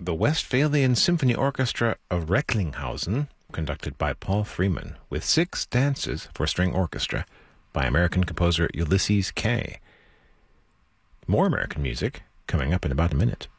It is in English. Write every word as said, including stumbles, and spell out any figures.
the Westphalian Symphony Orchestra of Recklinghausen, conducted by Paul Freeman, with Six Dances for String Orchestra by American composer Ulysses Kay. More American music coming up in about a minute.